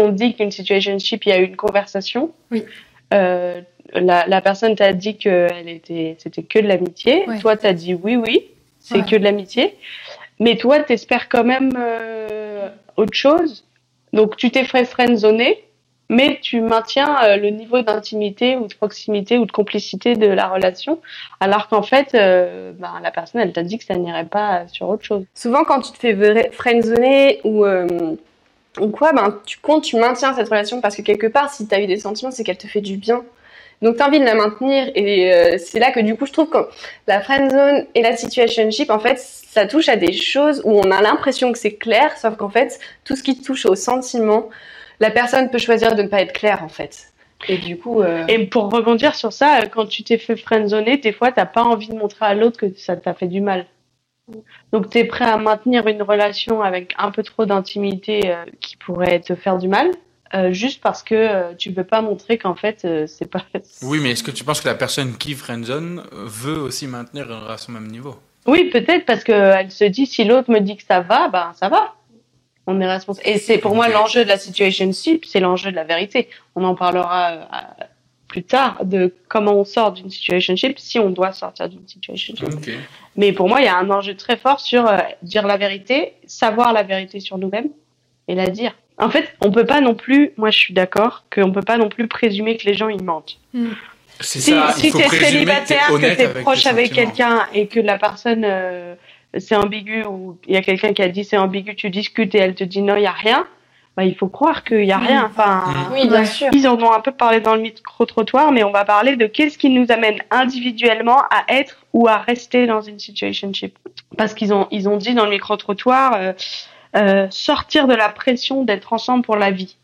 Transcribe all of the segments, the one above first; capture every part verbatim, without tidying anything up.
on dit qu'une situationship, il y a eu une conversation. Oui. Euh, la, la personne t'a dit que elle était, c'était que de l'amitié. Ouais. Toi, t'as dit oui, oui, c'est Ouais. que de l'amitié. Mais toi, t'espères quand même euh, autre chose. Donc, tu t'es fait friendzoner, mais tu maintiens euh, le niveau d'intimité ou de proximité ou de complicité de la relation, alors qu'en fait, euh, ben, la personne, elle t'a dit que ça n'irait pas sur autre chose. Souvent, quand tu te fais vrai- friendzoner ou euh, ou quoi, ben tu comptes, tu maintiens cette relation parce que quelque part, si t'as eu des sentiments, c'est qu'elle te fait du bien. Donc t'as envie de la maintenir et euh, c'est là que du coup, je trouve que la friendzone et la situationship, en fait, ça touche à des choses où on a l'impression que c'est clair, sauf qu'en fait, tout ce qui touche aux sentiments, la personne peut choisir de ne pas être claire, en fait. Et du coup. Euh... Et pour rebondir sur ça, quand tu t'es fait friendzoner, des fois, t'as pas envie de montrer à l'autre que ça t'a fait du mal. Donc, t'es prêt à maintenir une relation avec un peu trop d'intimité euh, qui pourrait te faire du mal, euh, juste parce que euh, tu veux pas montrer qu'en fait, euh, c'est pas. Oui, mais est-ce que tu penses que la personne qui friendzone veut aussi maintenir une relation au même niveau? Oui, peut-être parce que elle se dit si l'autre me dit que ça va, ben ça va. On est responsable. Et c'est pour moi l'enjeu de la situationship, c'est l'enjeu de la vérité. On en parlera euh, plus tard de comment on sort d'une situationship, si on doit sortir d'une situationship. Okay. Mais pour moi, il y a un enjeu très fort sur euh, dire la vérité, savoir la vérité sur nous-mêmes et la dire. En fait, on peut pas non plus, moi je suis d'accord, qu'on peut pas non plus présumer que les gens ils mentent. Mm. C'est Si, ça, si il faut t'es présumer célibataire, que t'es, que t'es avec proche tes avec sentiments. quelqu'un et que la personne euh, c'est ambigu ou il y a quelqu'un qui a dit c'est ambigu, tu discutes et elle te dit non, il y a rien. Bah, il faut croire qu'il y a rien. Enfin, Mmh. Oui, bien sûr. ils en ont un peu parlé dans le micro-trottoir, mais on va parler de qu'est-ce qui nous amène individuellement à être ou à rester dans une situationship. Parce qu'ils ont, ils ont dit dans le micro-trottoir, euh, euh, sortir de la pression d'être ensemble pour la vie.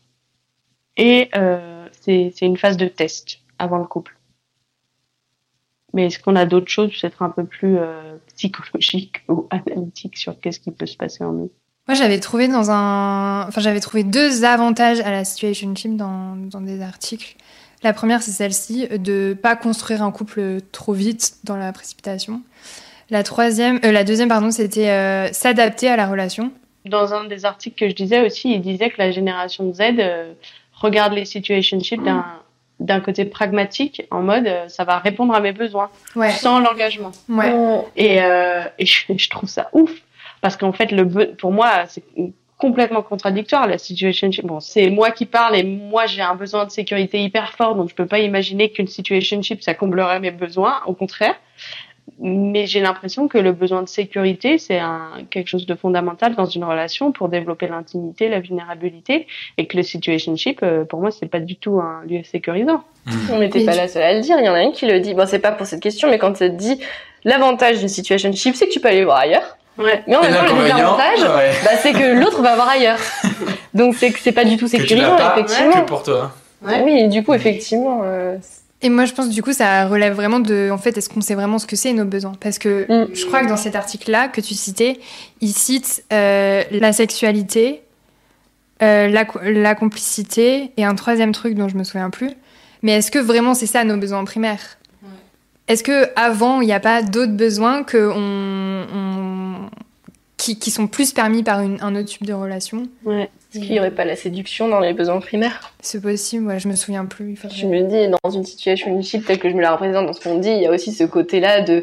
Et euh, c'est, c'est une phase de test avant le couple. Mais est-ce qu'on a d'autres choses peut-être un peu plus euh, psychologiques ou analytiques sur qu'est-ce qui peut se passer en nous? Moi, j'avais trouvé dans un, enfin, j'avais trouvé deux avantages à la situationship dans, dans des articles. La première, c'est celle-ci, de pas construire un couple trop vite dans la précipitation. La troisième, euh, la deuxième, pardon, c'était euh, s'adapter à la relation. Dans un des articles que je disais aussi, il disait que la génération Z euh, regarde les situationships d'un d'un côté pragmatique, en mode euh, ça va répondre à mes besoins, Ouais. sans l'engagement. Ouais. Et, euh, et je, je trouve ça ouf. Parce qu'en fait, le be- pour moi, c'est complètement contradictoire, la situationship. Bon, c'est moi qui parle et moi, j'ai un besoin de sécurité hyper fort, donc je peux pas imaginer qu'une situationship, ça comblerait mes besoins. Au contraire. Mais j'ai l'impression que le besoin de sécurité, c'est un, quelque chose de fondamental dans une relation pour développer l'intimité, la vulnérabilité, et que le situationship, euh, pour moi, c'est pas du tout un lieu sécurisant. Mmh. On n'était pas la seule à le dire, il y en a une qui le dit. Bon, c'est pas pour cette question, mais quand tu te dis l'avantage d'une situationship, c'est que tu peux aller voir ailleurs. Ouais. Mais en même temps, le l'inconvénient, désavantage, ouais. bah, c'est que l'autre va voir ailleurs. Donc c'est que c'est pas du tout Que tu l'as sécurisant, pas effectivement. que pour toi. Ouais. Oui, et du coup, effectivement. Euh... Et moi, je pense, du coup, ça relève vraiment de, en fait, est-ce qu'on sait vraiment ce que c'est nos besoins? Parce que Mm. je crois que dans cet article-là que tu citais, il cite euh, la sexualité, euh, la, la complicité et un troisième truc dont je me souviens plus. Mais est-ce que vraiment c'est ça nos besoins primaires? Ouais. Est-ce que avant il n'y a pas d'autres besoins que on, on... Qui, qui sont plus permis par une, un autre type de relation? Ouais. Est-ce qu'il n'y aurait pas la séduction dans les besoins primaires? C'est possible, ouais, je me souviens plus. Il faudrait... Je me dis, dans une situationship telle que je me la représente dans ce qu'on dit, il y a aussi ce côté-là de...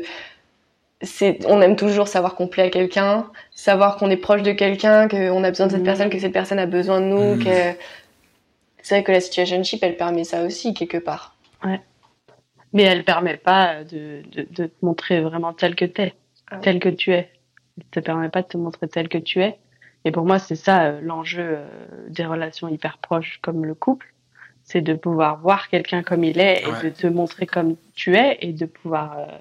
C'est, on aime toujours savoir qu'on plaît à quelqu'un, savoir qu'on est proche de quelqu'un, qu'on a besoin de cette Mmh. personne, que cette personne a besoin de nous. Mmh. Que... C'est vrai que la situationship, elle permet ça aussi, quelque part. Ouais. Mais elle permet pas de, de, de te montrer vraiment tel que t'es, Ah. tel que tu es. Elle te permet pas de te montrer tel que tu es. Et pour moi, c'est ça euh, l'enjeu euh, des relations hyper proches comme le couple. C'est de pouvoir voir quelqu'un comme il est et Ouais. de te montrer comme tu es et de pouvoir euh,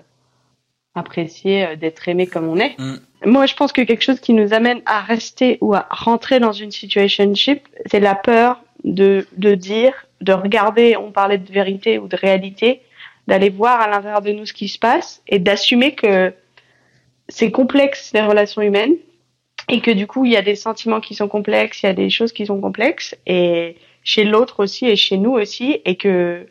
apprécier euh, d'être aimé comme on est. Mm. Moi, je pense que quelque chose qui nous amène à rester ou à rentrer dans une situationship, c'est la peur de, de dire, de regarder, on parlait de vérité ou de réalité, d'aller voir à l'intérieur de nous ce qui se passe et d'assumer que c'est complexe, les relations humaines, et que du coup, il y a des sentiments qui sont complexes, il y a des choses qui sont complexes, et chez l'autre aussi, et chez nous aussi, et que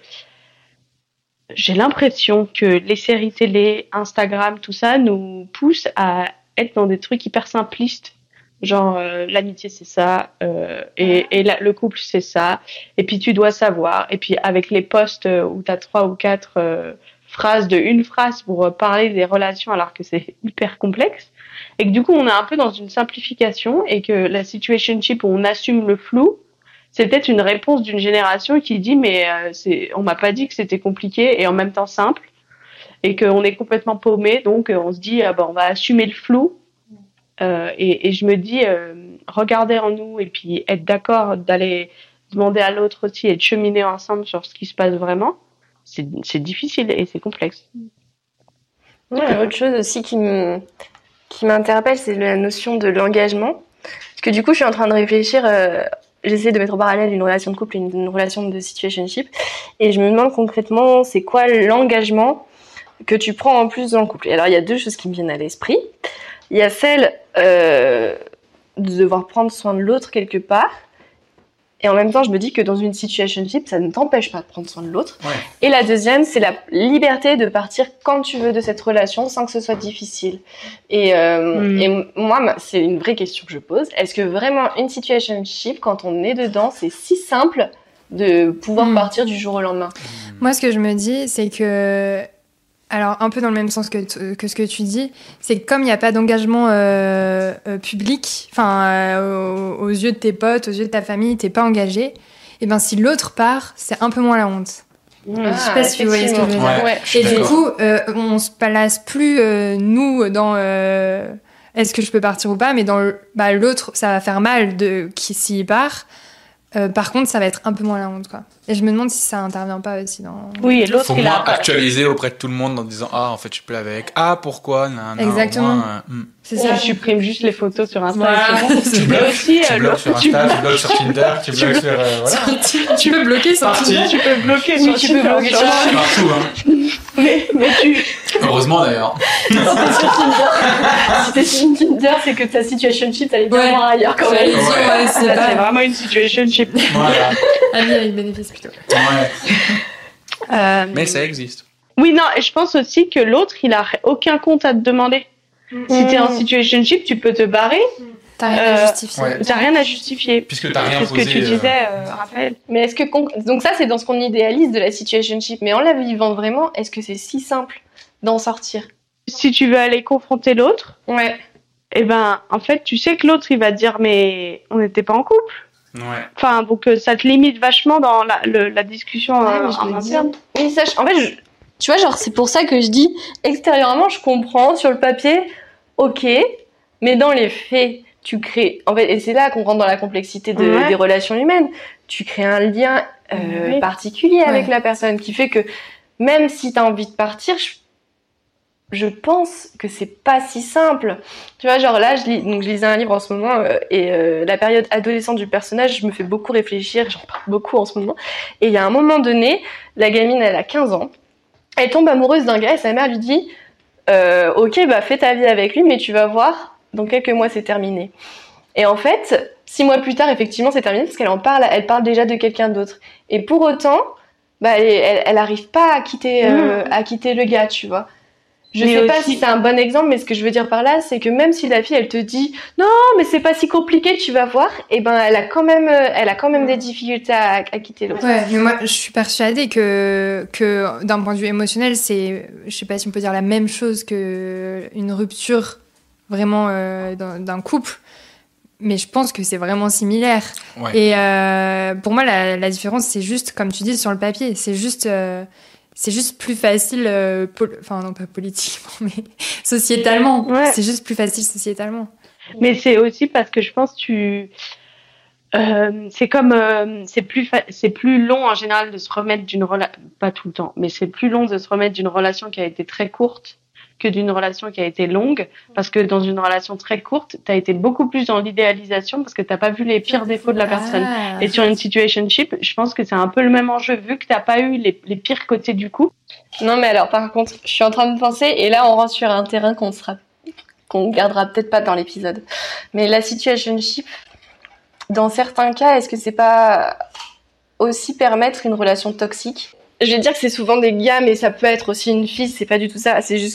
j'ai l'impression que les séries télé, Instagram, tout ça, nous poussent à être dans des trucs hyper simplistes Genre, euh, l'amitié, c'est ça, euh, et, et la, le couple, c'est ça. Et puis, tu dois savoir. Et puis, avec les posts euh, où tu as trois ou quatre euh, phrases de une phrase pour euh, parler des relations alors que c'est hyper complexe, et que du coup, on est un peu dans une simplification, et que la situationship où on assume le flou, c'est peut-être une réponse d'une génération qui dit, mais euh, c'est, on m'a pas dit que c'était compliqué et en même temps simple, et qu'on est complètement paumé, donc euh, on se dit, ah ben, on va assumer le flou. Euh, et, et je me dis, euh, regarder en nous et puis être d'accord d'aller demander à l'autre aussi et de cheminer ensemble sur ce qui se passe vraiment, c'est, c'est difficile et c'est complexe. Ouais, autre chose aussi qui me, qui m'interpelle, c'est la notion de l'engagement. Parce que du coup, je suis en train de réfléchir, euh, j'essaie de mettre en parallèle une relation de couple et une, une relation de situationship. Et je me demande concrètement, c'est quoi l'engagement que tu prends en plus dans le couple. Et alors, il y a deux choses qui me viennent à l'esprit. Il y a celle euh, de devoir prendre soin de l'autre quelque part. Et en même temps, je me dis que dans une situationship, ça ne t'empêche pas de prendre soin de l'autre. Ouais. Et la deuxième, c'est la liberté de partir quand tu veux de cette relation sans que ce soit difficile. Et, euh, Mm. et moi, c'est une vraie question que je pose. Est-ce que vraiment une situationship, quand on est dedans, c'est si simple de pouvoir Mm. partir du jour au lendemain? Moi, ce que je me dis, c'est que, alors un peu dans le même sens que, t- que ce que tu dis, c'est que comme il n'y a pas d'engagement euh, euh, public, enfin euh, aux, aux yeux de tes potes, aux yeux de ta famille, t'es pas engagé, et ben si l'autre part, c'est un peu moins la honte. Ah, Je sais pas si vous voyez ce que je veux dire. Ouais, Ouais. je suis Et du d'accord. coup, euh, on se place plus euh, nous dans euh, est-ce que je peux partir ou pas, mais dans le- bah, l'autre, ça va faire mal de qui s'y part. Euh, par contre, ça va être un peu moins la honte, quoi. Et je me demande si ça intervient pas aussi dans. Oui, et l'autre, Faut il moins a... actualiser auprès de tout le monde en disant ah en fait je suis plus avec ah pourquoi nan, nan, Exactement. au moins, euh, hmm. C'est Tu ça. supprimes juste les photos sur Insta Voilà. et c'est bon. tu Mais bloques, aussi, tu euh, bloques sur tu Insta, tu bloques sur Tinder, tu bloques sur euh, voilà. Tu peux bloquer sur Parti. tu peux bloquer Oui, sur tu peux Tinder, bloquer sur- sur- Partout hein. mais, mais tu... Heureusement d'ailleurs. Si t'es sur Tinder, c'est que ta situationship, t'allais bien Ouais. voir ailleurs quand Ouais, même. ouais, Ouais. c'est Ça, pas c'est vraiment une situationship. Voilà. ami avec bénéfice plutôt. Ouais. Euh, Mais ça existe. Oui, non, et je pense aussi que l'autre, il a aucun compte à te demander. Si t'es en Mm. situationship, tu peux te barrer, T'as rien Euh, à justifier. ouais. t'as rien à justifier. Puisque t'as rien C'est ce posé. que tu euh, disais, euh, Raphaël. Mais est-ce que con- donc ça c'est dans ce qu'on idéalise de la situationship, mais en la vivant vraiment, est-ce que c'est si simple d'en sortir? Si tu veux aller confronter l'autre, Ouais. eh ben, en fait, tu sais que l'autre, il va te dire, mais on n'était pas en couple. Ouais. Enfin, donc euh, ça te limite vachement dans la, le, la discussion Ouais, euh, mais je en me dis- interne. Oui, ça, je- en fait, je- tu vois, genre c'est pour ça que je dis extérieurement, je comprends sur le papier, ok, mais dans les faits, tu crées. En fait, et c'est là qu'on rentre dans la complexité de- Ouais. des relations humaines. Tu crées un lien euh, Oui. particulier avec Ouais. la personne qui fait que même si t'as envie de partir, je, je pense que c'est pas si simple. Tu vois, genre là, je lis, donc je lisais un livre en ce moment euh, et euh, la période adolescente du personnage me fait beaucoup réfléchir. J'en parle beaucoup en ce moment. Et il y a un moment donné, la gamine, elle a quinze ans. Elle tombe amoureuse d'un gars et sa mère lui dit euh, ok, bah fais ta vie avec lui, mais tu vas voir, dans quelques mois c'est terminé. Et en fait, six mois plus tard, effectivement, c'est terminé parce qu'elle en parle, elle parle déjà de quelqu'un d'autre. Et pour autant, bah elle, elle, elle arrive pas à quitter, euh, à quitter le gars, tu vois. Je Mais sais pas aussi- si c'est un bon exemple, mais ce que je veux dire par là, c'est que même si la fille, elle te dit non, mais c'est pas si compliqué, tu vas voir, et ben elle a quand même, euh, elle a quand même des difficultés à, à quitter l'autre. Ouais, mais moi, je suis persuadée que, que d'un point de vue émotionnel, c'est, je sais pas si on peut dire la même chose que une rupture vraiment euh, d'un, d'un couple, mais je pense que c'est vraiment similaire. Ouais. Et euh, pour moi, la, la différence, c'est juste, comme tu dis, sur le papier, c'est juste, euh, c'est juste plus facile, euh, pol- enfin non pas politiquement, mais sociétalement. Ouais. C'est juste plus facile sociétalement. Mais c'est aussi parce que je pense tu euh, c'est comme euh, c'est plus fa- c'est plus long en général de se remettre d'une relation, pas tout le temps, mais c'est plus long de se remettre d'une relation qui a été très courte que d'une relation qui a été longue, parce que dans une relation très courte, t'as été beaucoup plus dans l'idéalisation parce que t'as pas vu les pires défauts de la personne. Ah. Et sur une situationship, je pense que c'est un peu le même enjeu, vu que t'as pas eu les, les pires côtés du couple. Non, mais alors, par contre, je suis en train de penser, et là, on rentre sur un terrain qu'on sera, qu'on gardera peut-être pas dans l'épisode. Mais la situationship, dans certains cas, est-ce que c'est pas aussi permettre une relation toxique? Je vais dire que c'est souvent des gars, mais ça peut être aussi une fille, c'est pas du tout ça. C'est juste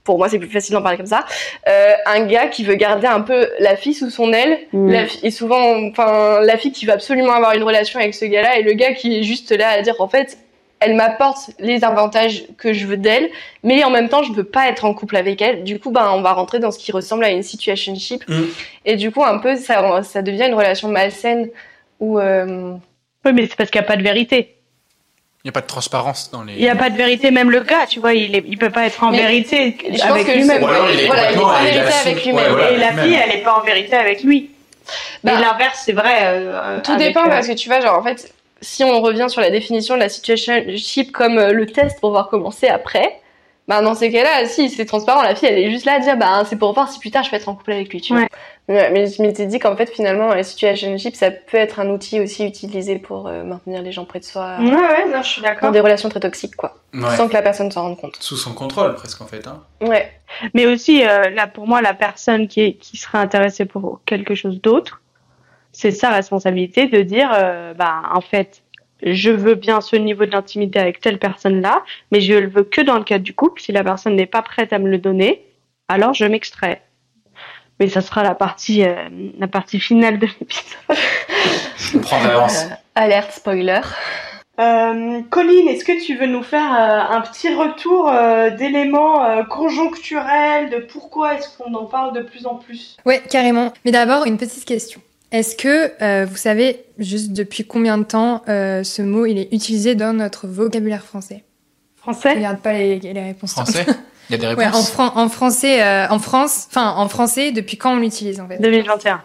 pour moi c'est plus facile d'en parler comme ça, euh, un gars qui veut garder un peu la fille sous son aile, mmh. la fi- et souvent, enfin, la fille qui veut absolument avoir une relation avec ce gars-là, et le gars qui est juste là à dire en fait, elle m'apporte les avantages que je veux d'elle, mais en même temps je veux pas être en couple avec elle. Du coup, ben on va rentrer dans ce qui ressemble à une situationship, mmh. et du coup un peu ça, ça devient une relation malsaine où. Euh... Oui, mais c'est parce qu'il y a pas de vérité. Il n'y a pas de transparence dans les... Il n'y a pas de vérité, même le gars, tu vois, il est, il peut pas être en mais vérité je avec pense que lui-même. Ou alors il est, voilà, il est pas en vérité avec lui-même. Ouais, voilà, et la fille, elle est pas en vérité avec lui. Bah, et l'inverse, c'est vrai. Euh, tout dépend euh... parce que tu vois, genre, en fait, si on revient sur la définition de la situationship comme euh, le test pour voir comment c'est après, bah, dans ces cas-là, si c'est transparent, la fille, elle est juste là à dire, bah, c'est pour voir si plus tard je peux être en couple avec lui, tu vois. Ouais. Mais, mais je m'étais dit qu'en fait, finalement, la situationship, ça peut être un outil aussi utilisé pour euh, maintenir les gens près de soi. Ouais, ouais, non, je suis d'accord. Dans des relations très toxiques, quoi. Ouais. Sans que la personne s'en rende compte. Sous son contrôle, presque, en fait, hein. Ouais. Mais aussi, euh, là, pour moi, la personne qui est, qui serait intéressée pour quelque chose d'autre, c'est sa responsabilité de dire, euh, bah, en fait, je veux bien ce niveau d'intimité avec telle personne-là, mais je le veux que dans le cadre du couple. Si la personne n'est pas prête à me le donner, alors je m'extrais. Mais ça sera la partie, euh, la partie finale de l'épisode. On prend d'avance. Euh, alerte spoiler. Euh, Colline, est-ce que tu veux nous faire euh, un petit retour euh, d'éléments euh, conjoncturels, de pourquoi est-ce qu'on en parle de plus en plus ? Ouais, carrément. Mais d'abord, une petite question. Est-ce que euh, vous savez juste depuis combien de temps euh, ce mot il est utilisé dans notre vocabulaire français ? Français ? Je regarde pas les, les réponses. Français ? Il y a des réponses. Ouais, en, fran- en français, euh, en France, enfin en français, depuis quand on l'utilise en fait ? deux mille vingt et un.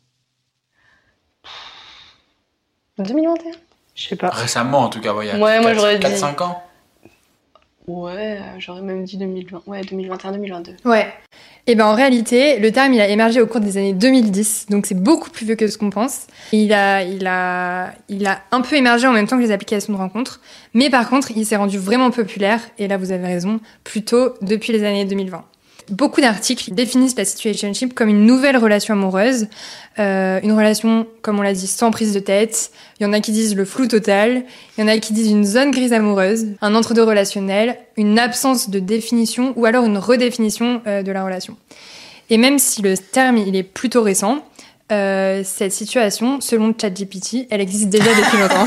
deux mille vingt et un ? Je sais pas. Récemment en tout cas, ouais, il y a ouais, moi, j'aurais quatre dit... cinq ans. Ouais, j'aurais même dit deux mille vingt, ouais, deux mille vingt et un deux mille vingt-deux. Ouais. Et ben en réalité, le terme il a émergé au cours des années deux mille dix, donc c'est beaucoup plus vieux que ce qu'on pense. Il a, il a, il a un peu émergé en même temps que les applications de rencontres, mais par contre, il s'est rendu vraiment populaire. Et là, vous avez raison, plutôt depuis les années deux mille vingt. Beaucoup d'articles définissent la situationship comme une nouvelle relation amoureuse, euh, une relation, comme on l'a dit, sans prise de tête. Il y en a qui disent le flou total, il y en a qui disent une zone grise amoureuse, un entre-deux relationnel, une absence de définition ou alors une redéfinition euh, de la relation. Et même si le terme il est plutôt récent, euh, cette situation, selon ChatGPT, elle existe déjà depuis longtemps.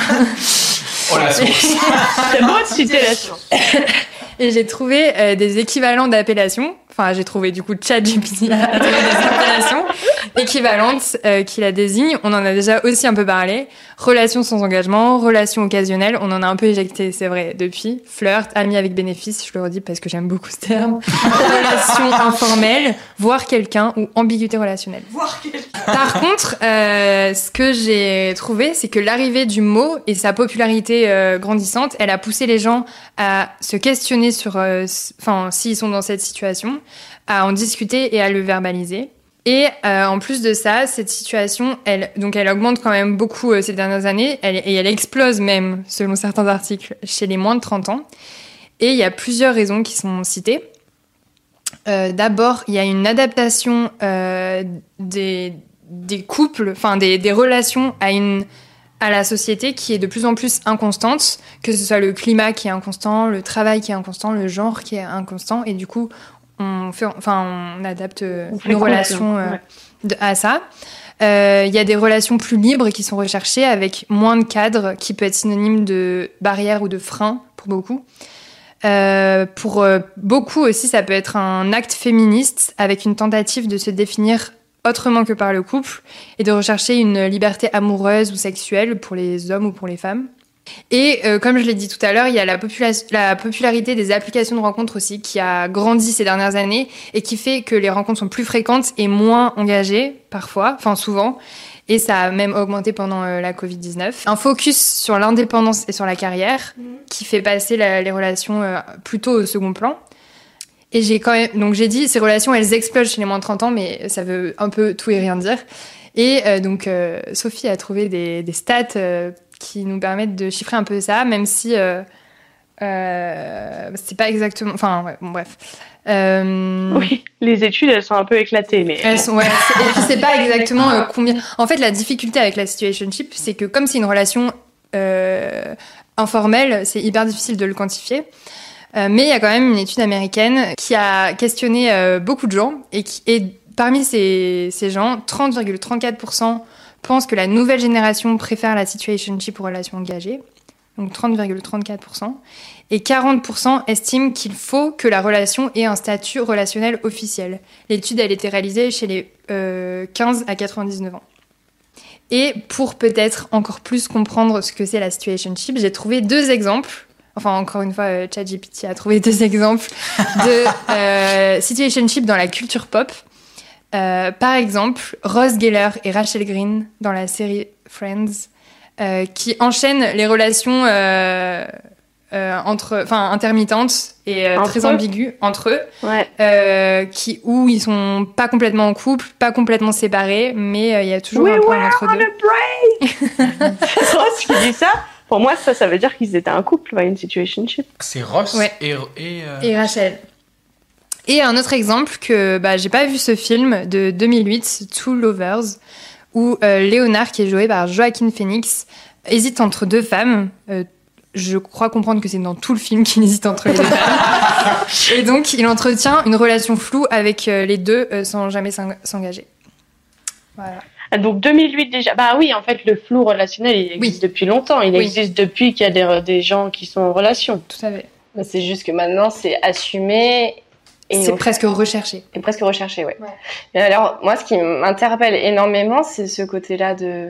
Oh la source. C'est beau de citer la source. Et j'ai trouvé euh, des équivalents d'appellations. Enfin, j'ai trouvé du coup ChatGPT a trouvé des appellations équivalentes euh, qui la désignent. On en a déjà aussi un peu parlé. Relation sans engagement, relation occasionnelle. On en a un peu éjecté, c'est vrai, depuis. Flirt, ami avec bénéfice, je le redis parce que j'aime beaucoup ce terme. Relation informelle, voir quelqu'un ou ambiguïté relationnelle. Voir quelqu'un. Par contre, euh, ce que j'ai trouvé, c'est que l'arrivée du mot et sa popularité euh, grandissante, elle a poussé les gens à se questionner sur, enfin, euh, s'ils sont dans cette situation, à en discuter et à le verbaliser. Et euh, en plus de ça, cette situation, elle, donc elle augmente quand même beaucoup euh, ces dernières années, elle, et elle explose même, selon certains articles, chez les moins de trente ans. Et il y a plusieurs raisons qui sont citées. Euh, d'abord, il y a une adaptation euh, des, des couples, enfin des, des relations à une à la société qui est de plus en plus inconstante, que ce soit le climat qui est inconstant, le travail qui est inconstant, le genre qui est inconstant, et du coup, on fait, enfin, on adapte on nos relations euh, ouais. de, à ça. Il euh, y a des relations plus libres qui sont recherchées avec moins de cadres, qui peut être synonyme de barrière ou de frein pour beaucoup. Euh, pour euh, beaucoup aussi, ça peut être un acte féministe avec une tentative de se définir autrement que par le couple et de rechercher une liberté amoureuse ou sexuelle pour les hommes ou pour les femmes. Et euh, comme je l'ai dit tout à l'heure, il y a la, popula- la popularité des applications de rencontres aussi qui a grandi ces dernières années et qui fait que les rencontres sont plus fréquentes et moins engagées parfois, enfin souvent. Et ça a même augmenté pendant euh, la covid dix-neuf. Un focus sur l'indépendance et sur la carrière mmh. qui fait passer la, les relations euh, plutôt au second plan. Et j'ai quand même, donc j'ai dit, ces relations, elles explosent chez les moins de trente ans, mais ça veut un peu tout et rien dire. Et euh, donc, euh, Sophie a trouvé des, des stats euh, qui nous permettent de chiffrer un peu ça, même si euh, euh, c'est pas exactement... Enfin, ouais, bon, bref. Euh... Oui, les études, elles sont un peu éclatées, mais... Elles sont, ouais. Et puis, c'est pas exactement euh, combien... En fait, la difficulté avec la situationship, c'est que comme c'est une relation euh, informelle, c'est hyper difficile de le quantifier. Euh, mais il y a quand même une étude américaine qui a questionné euh, beaucoup de gens et, qui, et parmi ces, ces gens, trente virgule trente-quatre pour cent pensent que la nouvelle génération préfère la situationship aux relations engagées, donc trente virgule trente-quatre pour cent, et quarante pour cent estiment qu'il faut que la relation ait un statut relationnel officiel. L'étude, elle a été réalisée chez les euh, quinze à quatre-vingt-dix-neuf ans. Et pour peut-être encore plus comprendre ce que c'est la situationship, j'ai trouvé deux exemples. Enfin, encore une fois, euh, ChatGPT a trouvé deux exemples de euh, situationship dans la culture pop. Euh, par exemple, Ross Geller et Rachel Green dans la série Friends, euh, qui enchaînent les relations euh, euh, entre, enfin, intermittentes et euh, très ambiguës entre eux, ouais. euh, qui, où ils sont pas complètement en couple, pas complètement séparés, mais il euh, y a toujours We un point entre deux. C'est Ross qui dit ça. Pour moi, ça, ça veut dire qu'ils étaient un couple, ouais, une situationship. C'est Ross ouais. et, et, euh... et Rachel. Et un autre exemple que bah, j'ai pas vu ce film de deux mille huit, Two Lovers, où euh, Léonard, qui est joué par Joaquin Phoenix, hésite entre deux femmes. Euh, je crois comprendre que c'est dans tout le film qu'il hésite entre les deux femmes. Et donc, il entretient une relation floue avec euh, les deux euh, sans jamais s'engager. Voilà. Donc deux mille huit déjà. Bah oui, en fait, le flou relationnel, il existe oui. depuis longtemps. Il oui. existe depuis qu'il y a des, des gens qui sont en relation. Tout à fait. C'est juste que maintenant, c'est assumé. Et c'est presque fait... recherché. Et presque recherché, ouais. ouais. Et alors, moi, ce qui m'interpelle énormément, c'est ce côté-là de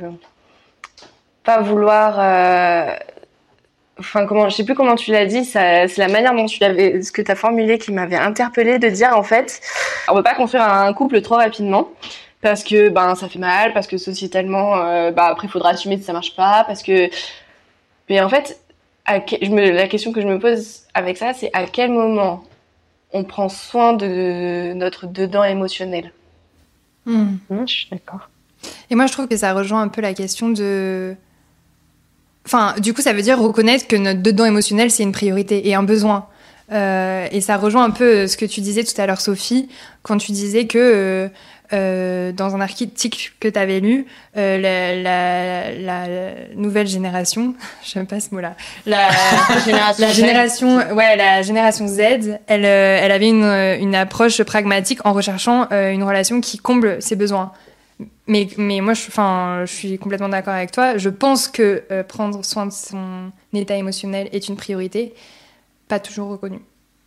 pas vouloir. Euh... Enfin, comment, je sais plus comment tu l'as dit. Ça, c'est la manière dont tu l'avais, ce que tu as formulé, qui m'avait interpellée, de dire en fait, on peut pas construire un couple trop rapidement. Parce que ben ça fait mal, parce que sociétalement, euh, bah après il faudra assumer si ça marche pas, parce que. Mais en fait, à que... je me... la question que je me pose avec ça, c'est à quel moment on prend soin de notre dedans émotionnel. Mmh. Mmh, je suis d'accord. Et moi je trouve que ça rejoint un peu la question de. Enfin, du coup, ça veut dire reconnaître que notre dedans émotionnel c'est une priorité et un besoin. Euh, et ça rejoint un peu ce que tu disais tout à l'heure, Sophie, quand tu disais que. Euh, Euh, dans un article que tu avais lu, euh, la, la, la nouvelle génération, je n'aime pas ce mot-là, la, génération la génération, ouais, la génération Z, elle, euh, elle avait une, une approche pragmatique en recherchant euh, une relation qui comble ses besoins. Mais, mais moi, je, enfin, je suis complètement d'accord avec toi. Je pense que euh, prendre soin de son état émotionnel est une priorité, pas toujours reconnue.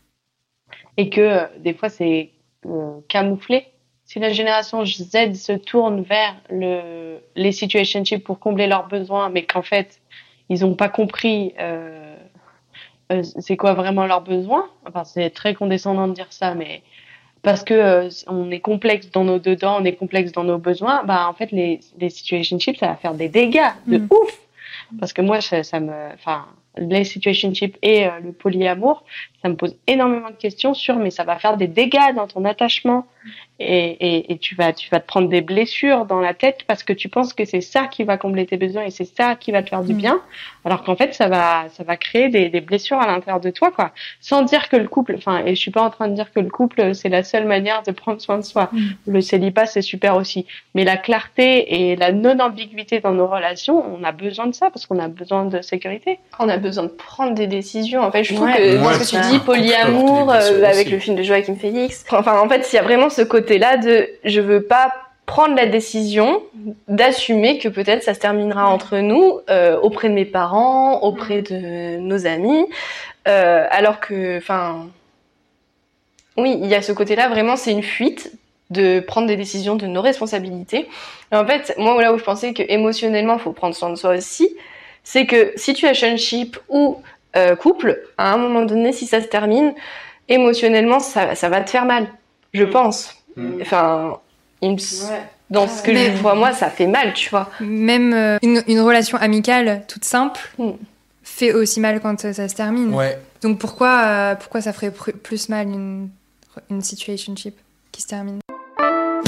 Et que euh, des fois, c'est euh, camouflé. Si la génération Z se tourne vers le, les situationships pour combler leurs besoins, mais qu'en fait, ils n'ont pas compris euh, euh, c'est quoi vraiment leurs besoins. Enfin, c'est très condescendant de dire ça, mais parce que euh, on est complexe dans nos dedans, on est complexe dans nos besoins, bah en fait, les, les situationships, ça va faire des dégâts de mmh. ouf. Parce que moi, ça, ça me... Enfin, les situationships et euh, le polyamour, ça me pose énormément de questions sur mais ça va faire des dégâts dans ton attachement et, et, et tu vas tu vas te prendre des blessures dans la tête parce que tu penses que c'est ça qui va combler tes besoins et c'est ça qui va te faire du bien, alors qu'en fait ça va ça va créer des, des blessures à l'intérieur de toi, quoi. Sans dire que le couple, enfin, et je suis pas en train de dire que le couple c'est la seule manière de prendre soin de soi. Mm. Le célibat c'est super aussi, mais la clarté et la non-ambiguïté dans nos relations, on a besoin de ça parce qu'on a besoin de sécurité. On a besoin de prendre des décisions. En fait, je trouve ouais. que ouais, dans ce que tu dis, polyamour, euh, avec aussi. Le film de Joaquin Phoenix. Enfin, en fait, il y a vraiment ce côté-là de je veux pas prendre la décision d'assumer que peut-être ça se terminera ouais. entre nous, euh, auprès de mes parents, auprès de nos amis, euh, alors que, enfin, oui, il y a ce côté-là, vraiment, c'est une fuite de prendre des décisions de nos responsabilités. Et en fait, moi, là où je pensais que émotionnellement, il faut prendre soin de soi aussi, c'est que situationship ou euh, couple, à un moment donné, si ça se termine, émotionnellement, ça, ça va te faire mal, je pense. Mmh. Enfin, il me... ouais. dans ce que mais, je vois, moi, ça fait mal, tu vois. Même euh, une, une relation amicale toute simple mmh. fait aussi mal quand ça, ça se termine. Ouais. Donc pourquoi, euh, pourquoi ça ferait pr- plus mal une, une situationship qui se termine ?